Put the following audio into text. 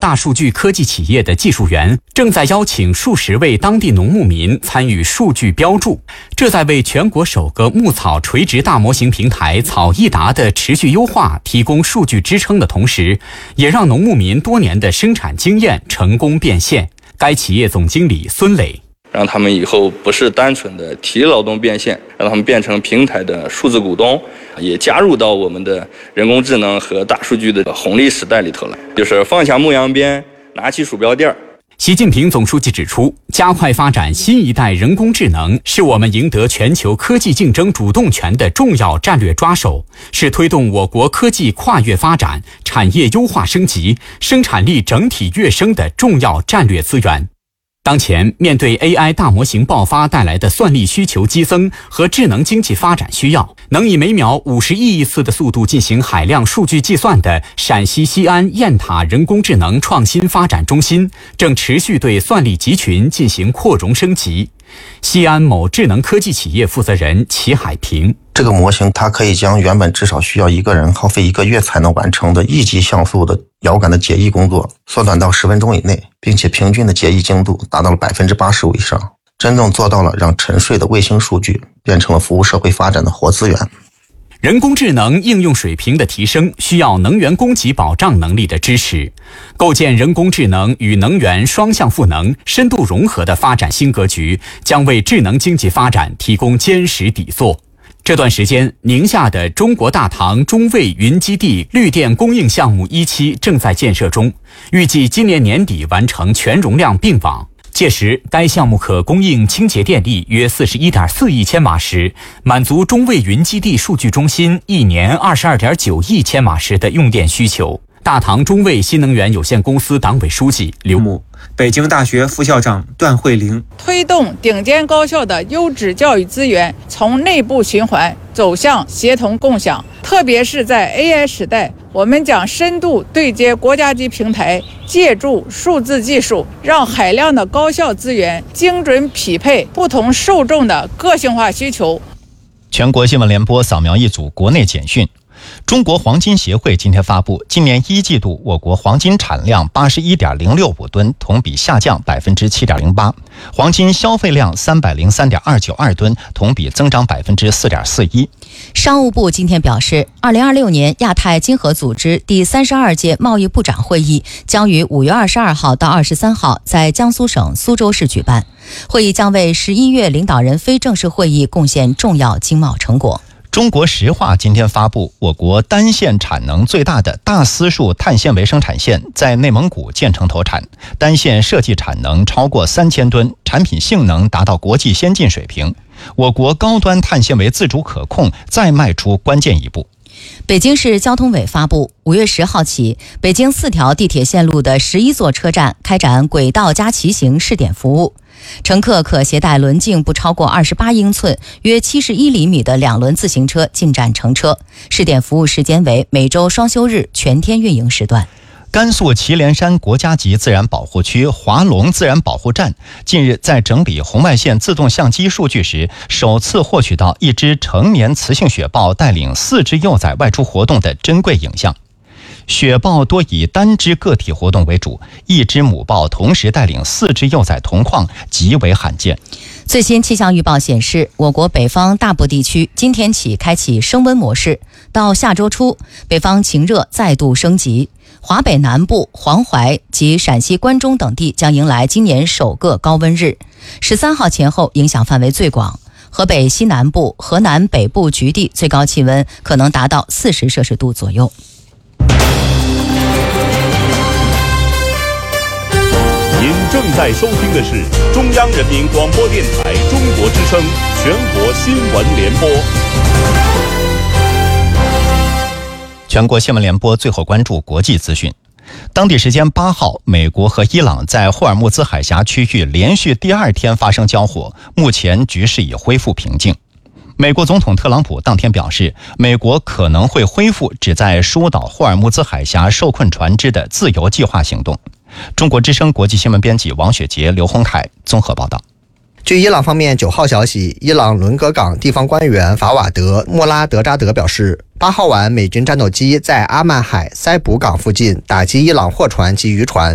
大数据科技企业的技术员正在邀请数十位当地农牧民参与数据标注，这在为全国首个牧草垂直大模型平台草易达的持续优化提供数据支撑的同时，也让农牧民多年的生产经验成功变现。该企业总经理孙磊， 让他们以后不是单纯的体力劳动变现，让他们变成平台的数字股东，也加入到我们的人工智能和大数据的红利时代里头来，就是放下牧羊鞭，拿起鼠标垫。 习近平总书记指出，加快发展新一代人工智能是我们赢得全球科技竞争主动权的重要战略抓手，是推动我国科技跨越发展、产业优化升级、生产力整体跃升的重要战略资源。当前，面对 AI 大模型爆发带来的算力需求激增和智能经济发展需要，能以每秒50亿次的速度进行海量数据计算的陕西西安雁塔人工智能创新发展中心正持续对算力集群进行扩容升级。西安某智能科技企业负责人齐海平， 这个模型它可以将原本至少需要一个人耗费1个月才能完成的1级像素的遥感的解译工作缩短到10分钟以内，并且平均的解译精度达到了85%以上，真正做到了让沉睡的卫星数据变成了服务社会发展的活资源。 人工智能应用水平的提升需要能源供给保障能力的支持，构建人工智能与能源双向赋能、深度融合的发展新格局，将为智能经济发展提供坚实底座。这段时间，宁夏的中国大唐中卫云基地绿电供应项目1期正在建设中，预计今年年底完成全容量并网。届时，该项目可供应清洁电力约41.4亿千瓦时，满足中卫云基地数据中心一年22.9亿千瓦时的用电需求。大唐中卫新能源有限公司党委书记刘木， 北京大学副校长段慧玲， 推动顶尖高校的优质教育资源从内部循环走向协同共享，特别是在 AI 时代，我们将深度对接国家级平台，借助数字技术，让海量的高校资源精准匹配不同受众的个性化需求。 全国新闻联播扫描一组国内简讯。中国黄金协会今天发布，今年1季度我国黄金产量81.065吨，同比下降7.08%；黄金消费量303.292吨，同比增长4.41%。 商务部今天表示，2026年亚太经合组织第32届贸易部长会议将于5月22号到23号在江苏省苏州市举办，会议将为11月领导人非正式会议贡献重要经贸成果。 中国石化今天发布，我国单线产能最大的大丝数碳纤维生产线在内蒙古建成投产，单线设计产能超过3000吨，产品性能达到国际先进水平。我国高端碳纤维自主可控再迈出关键一步。 北京市交通委发布，5月10号起，北京4条地铁线路的11座车站开展轨道加骑行试点服务，乘客可携带轮径不超过28英寸、约71厘米的2轮自行车进站乘车。试点服务时间为每周双休日全天运营时段。 甘肃祁连山国家级自然保护区华龙自然保护站近日在整理红外线自动相机数据时，首次获取到一只成年雌性雪豹带领4只幼崽外出活动的珍贵影像。雪豹多以单只个体活动为主，一只母豹同时带领4只幼崽同框，极为罕见。 最新气象预报显示，我国北方大部地区今天起开启升温模式，到下周初，北方晴热再度升级。华北南部、黄淮及陕西关中等地将迎来今年首个高温日，13号前后影响范围最广。河北西南部、河南北部局地最高气温可能达到40摄氏度左右。 您正在收听的是中央人民广播电台中国之声全国新闻联播。 全国新闻联播最后关注国际资讯。当地时间8号，美国和伊朗在霍尔木兹海峡区域连续第2天发生交火，目前局势已恢复平静。美国总统特朗普当天表示，美国可能会恢复旨在疏导霍尔木兹海峡受困船只的自由计划行动。中国之声国际新闻编辑王雪杰、刘洪凯综合报道。 据伊朗方面9号消息，伊朗伦格港地方官员法瓦德·莫拉德扎德表示，8号晚美军战斗机在阿曼海塞卜港附近打击伊朗货船及渔船，